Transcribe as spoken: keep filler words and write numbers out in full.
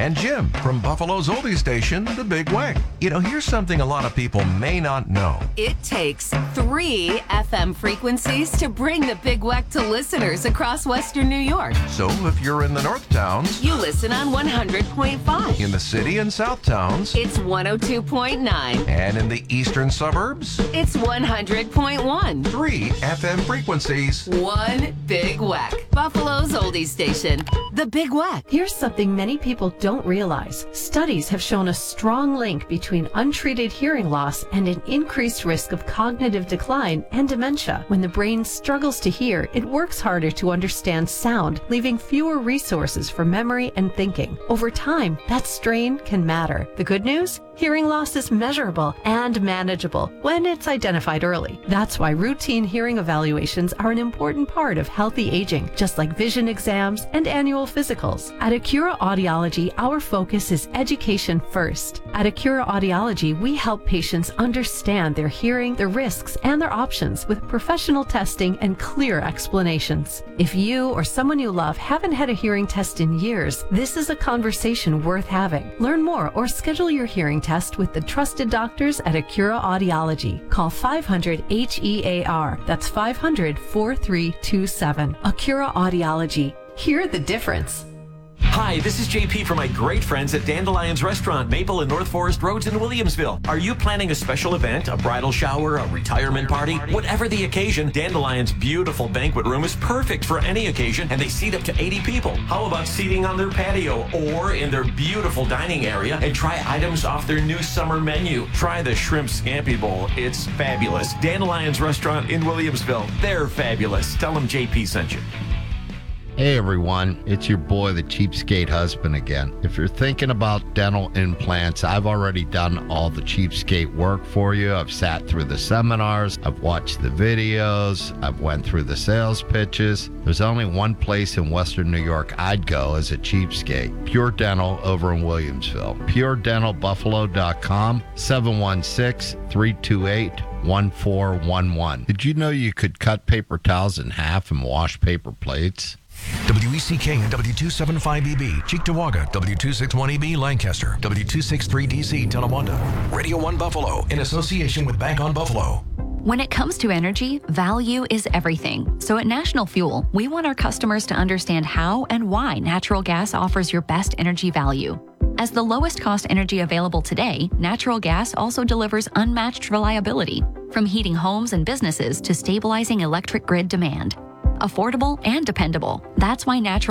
and Jim from Buffalo's oldie station, The Big Weck. You know, here's something a lot of people may not know. It takes three F M frequencies to bring The Big Weck to listeners across Western New York. So if you're in the North Towns, you listen on one hundred point five. In the city and South Towns, it's one oh two point nine. And in the eastern suburbs, it's one hundred point one. Three F M frequencies. One Big Weck. Buffalo's oldie station, The Big Weck. Here's something many people don't realize. Studies have shown a strong link between untreated hearing loss and an increased risk of cognitive decline and dementia. When the brain struggles to hear, it works harder to understand sound, leaving fewer resources for memory and thinking. Over time, that strain can matter. The good news? Hearing loss is measurable and manageable when it's identified early. That's why routine hearing evaluations are an important part of healthy aging, just like vision exams and annual physicals. At Acura Audiology, our focus is education first. At Acura Audiology, we help patients understand their hearing, their risks, and their options with professional testing and clear explanations. If you or someone you love haven't had a hearing test in years, this is a conversation worth having. Learn more or schedule your hearing test with the trusted doctors at Acura Audiology. Call five hundred H E A R. That's five hundred, four three two seven. Acura Audiology. Hear the difference. Hi, this is J P from my great friends at Dandelion's Restaurant, Maple and North Forest Roads in Williamsville. Are you planning a special event, a bridal shower, a retirement party? Whatever the occasion, Dandelion's beautiful banquet room is perfect for any occasion, and they seat up to eighty people. How about seating on their patio or in their beautiful dining area and try items off their new summer menu? Try the shrimp scampi bowl. It's fabulous. Dandelion's Restaurant in Williamsville. They're fabulous. Tell them J P sent you. Hey everyone, it's your boy, the cheapskate husband again. If you're thinking about dental implants, I've already done all the cheapskate work for you. I've sat through the seminars, I've watched the videos, I've went through the sales pitches. There's only one place in Western New York I'd go as a cheapskate. Pure Dental over in Williamsville. pure dental buffalo dot com, seven one six, three two eight, one four one one. Did you know you could cut paper towels in half and wash paper plates? W E C K and W two seventy-five E B, Cheektowaga, W two sixty-one E B, Lancaster, W two sixty-three D C, Tonawanda. Radio one Buffalo, in association with Bank on Buffalo. When it comes to energy, value is everything. So at National Fuel, we want our customers to understand how and why natural gas offers your best energy value. As the lowest cost energy available today, natural gas also delivers unmatched reliability, from heating homes and businesses to stabilizing electric grid demand. Affordable and dependable. That's why natural